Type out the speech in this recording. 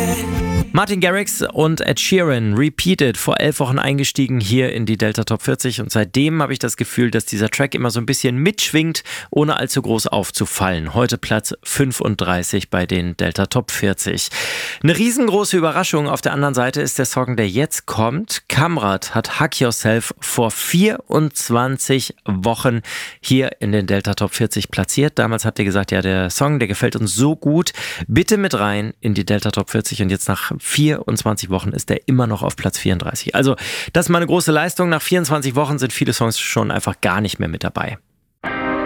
Martin Garrix und Ed Sheeran, Repeated, vor 11 Wochen eingestiegen hier in die Delta Top 40 und seitdem habe ich das Gefühl, dass dieser Track immer so ein bisschen mitschwingt, ohne allzu groß aufzufallen. Heute Platz 35 bei den Delta Top 40. Eine riesengroße Überraschung auf der anderen Seite ist der Song, der jetzt kommt. Kamrat hat Hug Yourself vor 24 Wochen hier in den Delta Top 40 platziert. Damals habt ihr gesagt, ja, der Song, der gefällt uns so gut. Bitte mit rein in die Delta Top 40 und jetzt nach 24 Wochen ist er immer noch auf Platz 34. Also das ist mal eine große Leistung. Nach 24 Wochen sind viele Songs schon einfach gar nicht mehr mit dabei.